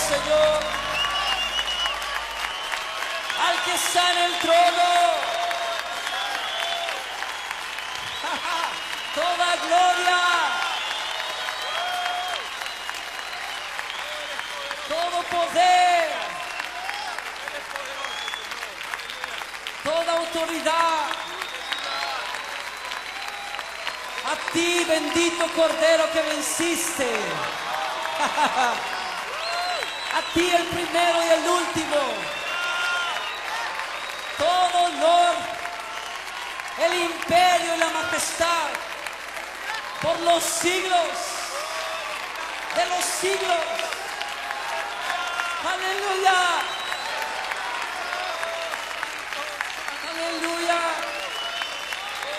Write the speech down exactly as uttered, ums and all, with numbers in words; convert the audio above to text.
Señor, al que está en el trono. Toda gloria, todo poder, toda autoridad a ti, bendito Cordero que venciste. A ti el primero y el último. Todo honor, el imperio y la majestad por los siglos de los siglos. Aleluya. Aleluya.